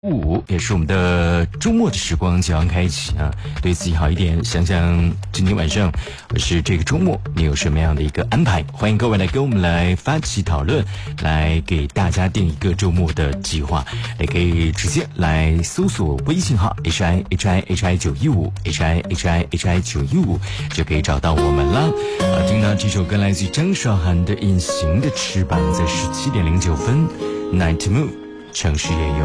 5也是我们的周末的时光即将开启啊，对自己好一点，想想今天晚上或是这个周末你有什么样的一个安排？欢迎各位来跟我们来发起讨论，来给大家定一个周末的计划，也可以直接来搜索微信号 HIHIHI915 HIHIHI915 就可以找到我们了。听到这首歌来自于张韶涵的《隐形的翅膀》，在17:09 Night Moon 城市夜游。